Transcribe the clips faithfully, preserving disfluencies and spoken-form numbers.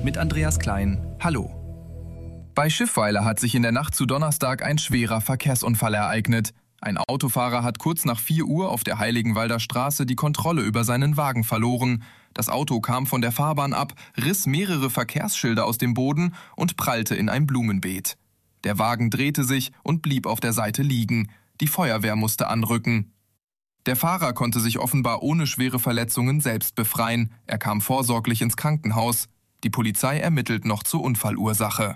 mit Andreas Klein. Hallo. Bei Schiffweiler hat sich in der Nacht zu Donnerstag ein schwerer Verkehrsunfall ereignet. Ein Autofahrer hat kurz nach vier Uhr auf der Heiligenwalder Straße die Kontrolle über seinen Wagen verloren. Das Auto kam von der Fahrbahn ab, riss mehrere Verkehrsschilder aus dem Boden und prallte in ein Blumenbeet. Der Wagen drehte sich und blieb auf der Seite liegen. Die Feuerwehr musste anrücken. Der Fahrer konnte sich offenbar ohne schwere Verletzungen selbst befreien. Er kam vorsorglich ins Krankenhaus. Die Polizei ermittelt noch zur Unfallursache.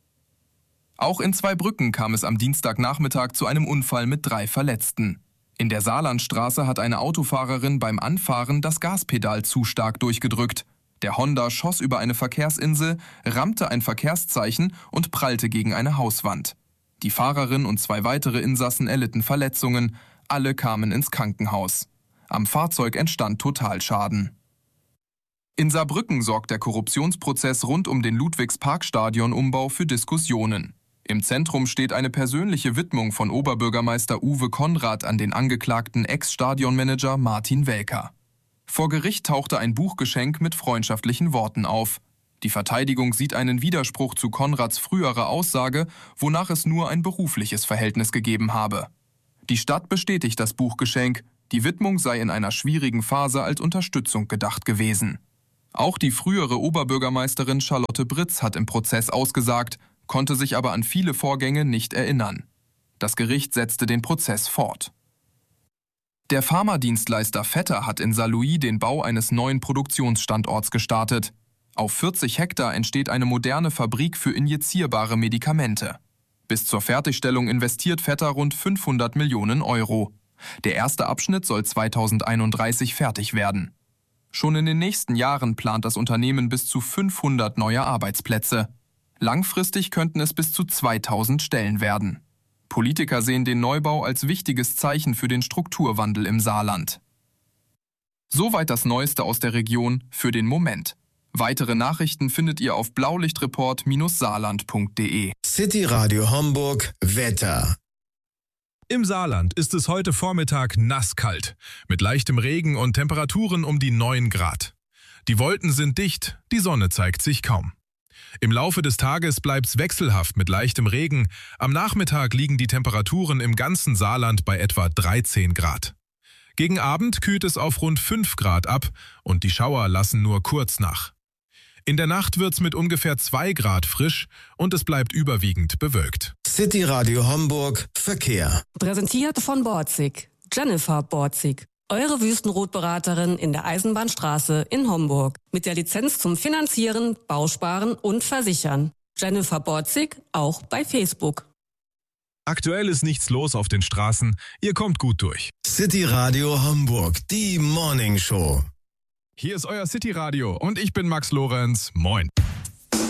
Auch in Zweibrücken kam es am Dienstagnachmittag zu einem Unfall mit drei Verletzten. In der Saarlandstraße hat eine Autofahrerin beim Anfahren das Gaspedal zu stark durchgedrückt. Der Honda schoss über eine Verkehrsinsel, rammte ein Verkehrszeichen und prallte gegen eine Hauswand. Die Fahrerin und zwei weitere Insassen erlitten Verletzungen. Alle kamen ins Krankenhaus. Am Fahrzeug entstand Totalschaden. In Saarbrücken sorgt der Korruptionsprozess rund um den Ludwigs-Park-Stadion-Umbau für Diskussionen. Im Zentrum steht eine persönliche Widmung von Oberbürgermeister Uwe Konrad an den angeklagten Ex-Stadionmanager Martin Welker. Vor Gericht tauchte ein Buchgeschenk mit freundschaftlichen Worten auf. Die Verteidigung sieht einen Widerspruch zu Konrads früherer Aussage, wonach es nur ein berufliches Verhältnis gegeben habe. Die Stadt bestätigt das Buchgeschenk. Die Widmung sei in einer schwierigen Phase als Unterstützung gedacht gewesen. Auch die frühere Oberbürgermeisterin Charlotte Britz hat im Prozess ausgesagt, konnte sich aber an viele Vorgänge nicht erinnern. Das Gericht setzte den Prozess fort. Der Pharmadienstleister Vetter hat in Saarlouis den Bau eines neuen Produktionsstandorts gestartet. Auf vierzig Hektar entsteht eine moderne Fabrik für injizierbare Medikamente. Bis zur Fertigstellung investiert Vetter rund fünfhundert Millionen Euro. Der erste Abschnitt soll zweitausendeinunddreißig fertig werden. Schon in den nächsten Jahren plant das Unternehmen bis zu fünfhundert neue Arbeitsplätze. Langfristig könnten es bis zu zweitausend Stellen werden. Politiker sehen den Neubau als wichtiges Zeichen für den Strukturwandel im Saarland. Soweit das Neueste aus der Region für den Moment. Weitere Nachrichten findet ihr auf blaulichtreport Bindestrich saarland Punkt de. City Radio Homburg Wetter. Im Saarland ist es heute Vormittag nasskalt, mit leichtem Regen und Temperaturen um die neun Grad. Die Wolken sind dicht, die Sonne zeigt sich kaum. Im Laufe des Tages bleibt's wechselhaft mit leichtem Regen. Am Nachmittag liegen die Temperaturen im ganzen Saarland bei etwa dreizehn Grad. Gegen Abend kühlt es auf rund fünf Grad ab und die Schauer lassen nur kurz nach. In der Nacht wird's mit ungefähr zwei Grad frisch und es bleibt überwiegend bewölkt. City Radio Homburg Verkehr. Präsentiert von Borzig. Jennifer Borzig. Eure Wüstenrotberaterin in der Eisenbahnstraße in Homburg. Mit der Lizenz zum Finanzieren, Bausparen und Versichern. Jennifer Borzig, auch bei Facebook. Aktuell ist nichts los auf den Straßen. Ihr kommt gut durch. City Radio Homburg, die Morning Show. Hier ist euer City Radio und ich bin Max Lorenz. Moin.